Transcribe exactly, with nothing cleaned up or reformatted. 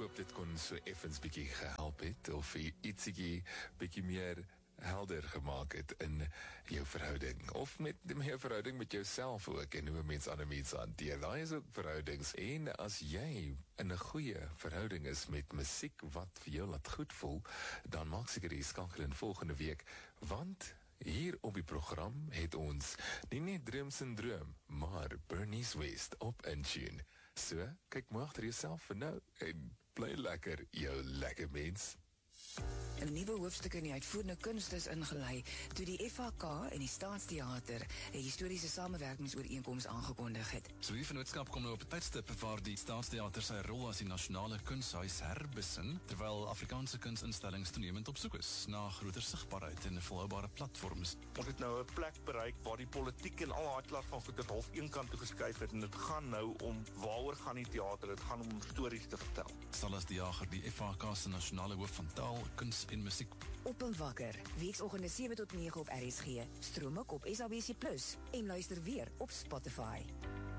hoop dit kon so effens bietjie gehelp het, of ietsie bietjie meer helder gemaak het in jou verhouding, of met jou verhouding met jouself ook, en hoe 'n mens ander mense hanteer. Daai is ook verhoudings, en as jy in 'n goeie verhouding is met musiek wat vir jou laat goed voel, dan maak seker die skakel in volgende week, want hier op die program het ons nie net Droomsyndroom, maar Bernice West op Intune. So, kyk maar agter jouself vir nou, en bly lekker, jou lekker mens. 'n Nuwe hoofstuk in die uitvoerende kunste is ingelei toe die F H K en die Staatsteater 'n historiese samewerkingsooreenkoms aangekondig het. So die vennootskap kom nou op 'n tydstip waar die Staatsteater sy rol as die nasionale kunshuis herbesin, terwyl Afrikaanse kunsinstellings toenemend op soek is na groter sigbaarheid en volhoubare platforms. Ons het nou 'n plek bereik waar die politiek en al daai klas van goeie half een kant toe geskuif het, en dit gaan nou om waaroor gaan die teater, dit gaan om stories te vertel. Salas die Jager, die F H K se nasionale hoof van taal, kuns en musiek. Op en wakker, weekoggende sewe tot nege op R S G, stroom ook op S A B C plus, en luister weer op Spotify.